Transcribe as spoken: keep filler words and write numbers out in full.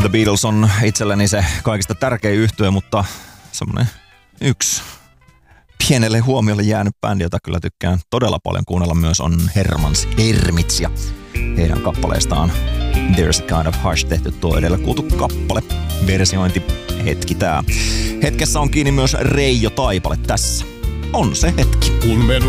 The Beatles on itselleni se kaikista tärkein yhtye, mutta semmonen yksi pienelle huomiolle jäänyt bändi, jota kyllä tykkään todella paljon kuunnella myös, on Herman's Hermits, ja heidän kappaleestaan There's a Kind of Hush tehty tuo edellä kuultu kappale. Versiointi hetki tää. Hetkessä on kiinni myös Reijo Taipale tässä. On se hetki. Kun